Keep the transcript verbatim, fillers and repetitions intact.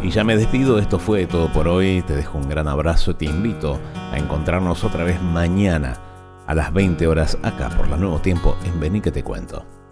Y ya me despido, esto fue todo por hoy, te dejo un gran abrazo y te invito a encontrarnos otra vez mañana a las veinte horas acá por la Nuevo Tiempo en Vení que te cuento.